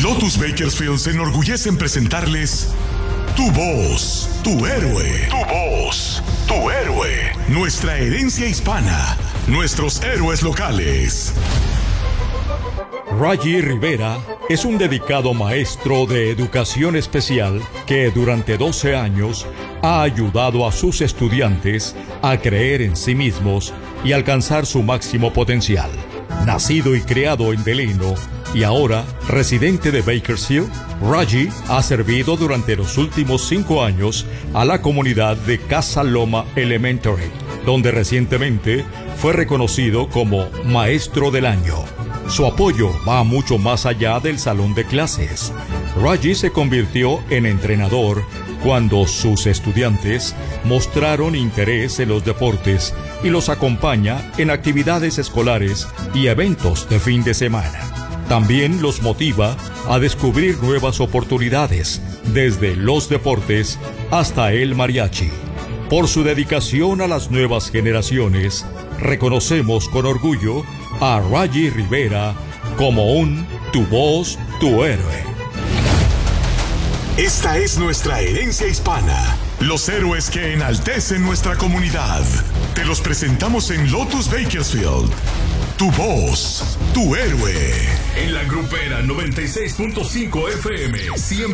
Lotus Bakersfield se enorgullece en presentarles Tu Voz, Tu Héroe. Tu Voz, Tu Héroe. Nuestra herencia hispana, nuestros héroes locales. Raji Rivera es un dedicado maestro de educación especial que durante 12 años ha ayudado a sus estudiantes a creer en sí mismos y alcanzar su máximo potencial. Nacido y criado en Delano y ahora residente de Bakersfield, Raji ha servido durante los últimos 5 años a la comunidad de Casa Loma Elementary, donde recientemente fue reconocido como Maestro del Año. Su apoyo va mucho más allá del salón de clases. Raji se convirtió en entrenador cuando sus estudiantes mostraron interés en los deportes y los acompaña en actividades escolares y eventos de fin de semana. También los motiva a descubrir nuevas oportunidades, desde los deportes hasta el mariachi. Por su dedicación a las nuevas generaciones, reconocemos con orgullo a Raji Rivera como un Tu Voz, Tu Héroe. Esta es nuestra herencia hispana, los héroes que enaltecen nuestra comunidad. Te los presentamos en Lotus Bakersfield. Tu Voz, Tu Héroe. En la grupera 96.5 FM, siempre